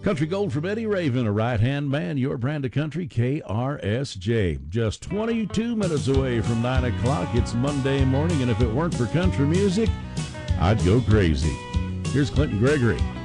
Country Gold from Eddie Raven, a right-hand man, your brand of country, KRSJ. Just 22 minutes away from 9 o'clock. It's Monday morning, and if it weren't for country music, I'd go crazy. Here's Clinton Gregory.